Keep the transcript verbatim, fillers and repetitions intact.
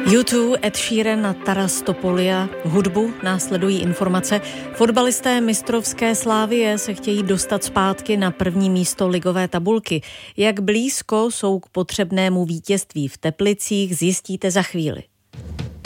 U dva, Ed Sheeran a Taras Topolia, hudbu, následují informace. Fotbalisté mistrovské Slavie se chtějí dostat zpátky na první místo ligové tabulky. Jak blízko jsou k potřebnému vítězství v Teplicích, zjistíte za chvíli.